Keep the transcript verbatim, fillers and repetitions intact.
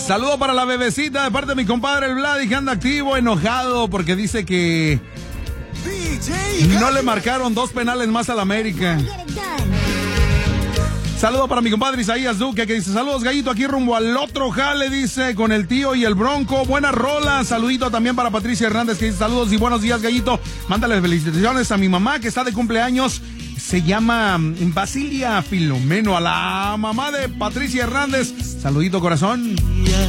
Saludo para la bebecita de parte de mi compadre el Vladi, que anda activo, enojado, porque dice que no le marcaron dos penales más al América. Saludo para mi compadre Isaías Duque, que dice, saludos Gallito, aquí rumbo al otro jale, dice, con el tío y el Bronco, buena rola. Saludito también para Patricia Hernández, que dice, saludos y buenos días Gallito, mándale felicitaciones a mi mamá, que está de cumpleaños, se llama Basilia Filomeno, a la mamá de Patricia Hernández. Saludito corazón.